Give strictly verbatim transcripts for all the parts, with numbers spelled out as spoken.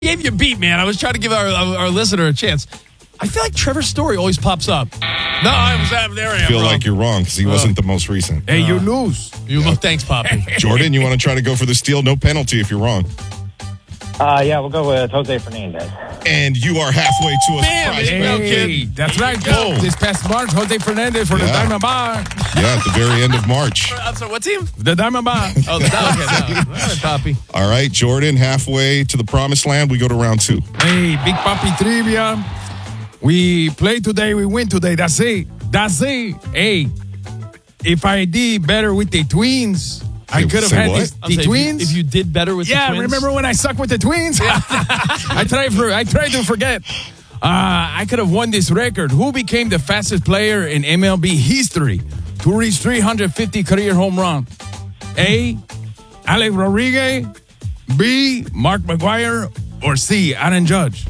Gave you a beat, man. I was trying to give our, our, our listener a chance. I feel like Trevor Story always pops up. No, I was out there. I am feel wrong. like you're wrong because he Uh, wasn't the most recent. Hey, you Uh, lose. You look. Thanks, Poppy. Jordan, you want to try to go for the steal? No penalty if you're wrong. Uh, yeah, we'll go with Jose Fernandez. And you are halfway to a Bam, surprise. there you go, Hey, kid. that's right. go. This past March, Jose Fernandez for the Yeah. Diamond Bar. Yeah, at the very end of March. I'm sorry, what team? The Diamond Bar. Oh, the Dodgers. All right, Poppy. All right, Jordan, halfway to the promised land. We go to round two. Hey, Big Papi Trivia. We play today, we win today. That's it. That's it. Hey, if I did better with the twins, I Say- could have say had what? these, I'm the saying, twins. If you, if you did better with yeah, the twins. remember when I sucked with the twins? I tried for. I tried to forget. Uh, I could have won this record. Who became the fastest player in M L B history to reach three hundred fifty career home run? A. Alex Rodriguez. B. Mark McGwire. Or C. Aaron Judge.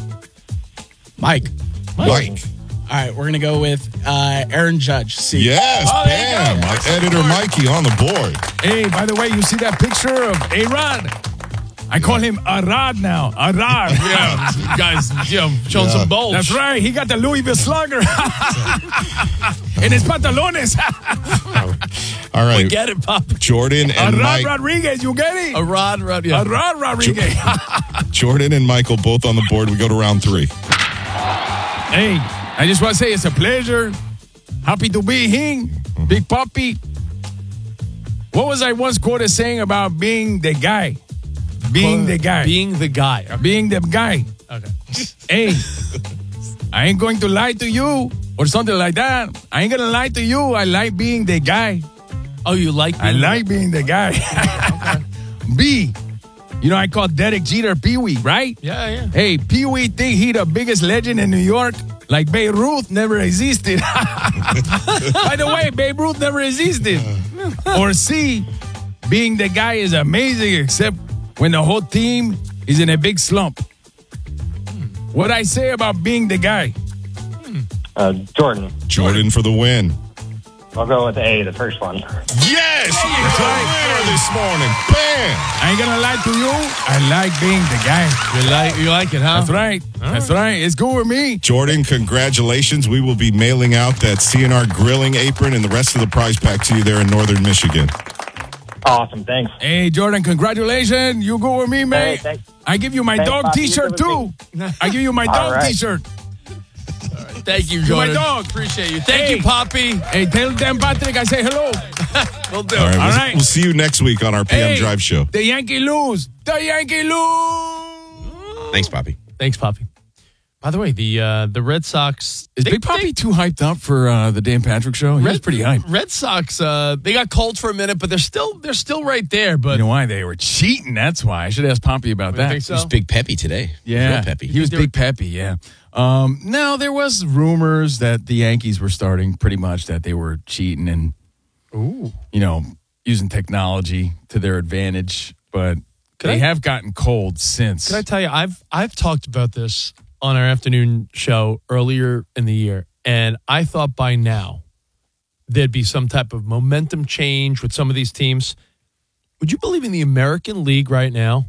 Mike. Mike. All right, we're going to go with uh, Aaron Judge. C. Yes, Oh, there you bam. go. Our editor Mikey on the board. Hey, by the way, you see that picture of A-Rod? I call him Arad now. Arad. Yeah, you guys, you know, showing Yeah. some bulge. That's right. He got the Louisville Slugger. In his pantalones. All right, Get it, Poppy. Jordan and Arad Mike. Rodriguez, you get it? A rod, rod, yeah. Arad Rodriguez. Jordan and Michael both on the board. We go to round three. Hey, I just want to say it's a pleasure. Happy to be here. Big Papi. What was I once quoted saying about being the guy? Being the guy. Being the guy. Being the guy. Okay. Hey, I ain't going to lie to you or something like that. I ain't going to lie to you. I like being the guy. Oh, you like I being like being the guy. B, you know, I call Derek Jeter Pee-wee, right? Yeah, yeah. Hey, Pee-wee think he the biggest legend in New York, like Babe Ruth never existed. By the way, Babe Ruth never existed. Or C, being the guy is amazing except when the whole team is in a big slump. What I say about being the guy? Uh, Jordan. Jordan for the win. I'll go with A, the first one. Yes, you got winner this morning. Bam. I ain't gonna lie to you. I like being the guy. You like, you like it, huh? That's right. That's right. It's good with me. Jordan, congratulations. We will be mailing out that C N R grilling apron and the rest of the prize pack to you there in northern Michigan. Awesome, thanks. Hey, Jordan, congratulations. You go with me, mate. Hey, thanks. I give you my Thanks, dog Poppy. You t-shirt, go too. I give you my dog right. t-shirt. Thank you, my Jordan. dog. Appreciate you. Thank Hey. you, Poppy. Hey, tell them, Patrick, I say hello. We'll do All right, it. we'll, All right. we'll see you next week on our P M Hey, Drive show. The Yankee lose. The Yankee lose. Thanks, Poppy. Thanks, Poppy. By the way, the uh, the Red Sox... Is they- Big Poppy they- too hyped up for uh, the Dan Patrick show? He was Red- pretty hyped. Red Sox, uh, they got cold for a minute, but they're still they're still right there. But You know why? They were cheating. That's why. I should ask Poppy about You that. think so? He's big peppy today. Yeah, Real peppy. he was They were- big peppy. Yeah. Um, no, there was rumors that the Yankees were starting pretty much that they were cheating and, Ooh. you know, using technology to their advantage. But Could they I- have gotten cold since. Can I tell you, I've I've talked about this on our afternoon show earlier in the year, and I thought by now there'd be some type of momentum change with some of these teams. Would you believe in the American League right now?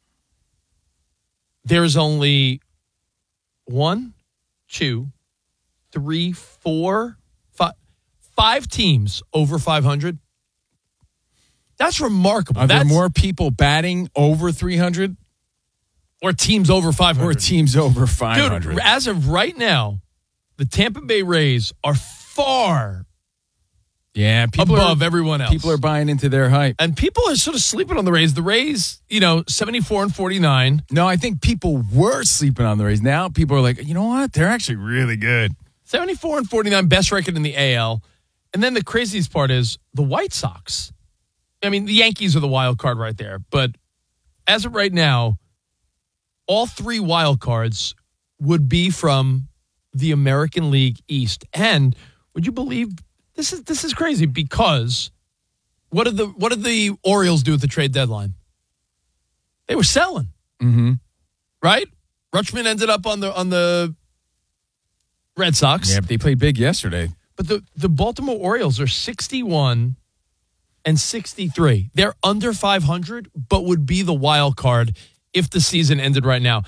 There's only one, two, three, four, five, five teams over five hundred. That's remarkable. Are there That's, more people batting over three hundred or teams over five or hundred? teams over five hundred? Dude, as of right now, the Tampa Bay Rays are far Yeah, people above are, everyone else. people are buying into their hype. and people are sort of sleeping on the Rays. The Rays, you know, seventy-four and forty-nine. No, I think people were sleeping on the Rays. Now people are like, you know what? They're actually really good. seventy-four and forty-nine, best record in the A L. And then the craziest part is the White Sox. I mean, the Yankees are the wild card right there. But as of right now, all three wild cards would be from the American League East. And would you believe this is this is crazy because what did the what did the Orioles do at the trade deadline? They were selling. Mm-hmm. Right? Rutschman ended up on the on the Red Sox. Yeah, but they played big yesterday. But the, the Baltimore Orioles are sixty-one and sixty-three. They're under five hundred, but would be the wild card if the season ended right now.